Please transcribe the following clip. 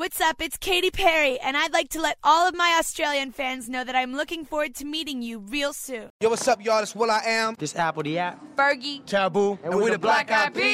What's up? It's Katy Perry, and I'd like to let all of my Australian fans know that I'm looking forward to meeting you real soon. Yo, what's up, y'all? It's Will I Am. This Apple the app. Fergie. Taboo. And we're the Black Eyed Peas.